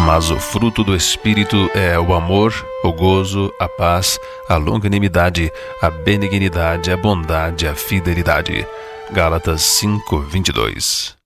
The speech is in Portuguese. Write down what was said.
Mas o fruto do Espírito é o amor, o gozo, a paz, a longanimidade, a benignidade, a bondade, a fidelidade. Gálatas 5:22.